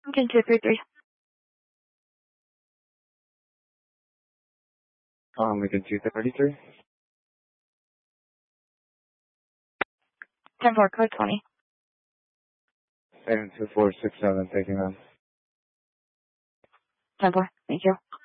Lincoln 233. Lincoln 233. 10-4, code 20. 72467, taking on. 10-4, thank you.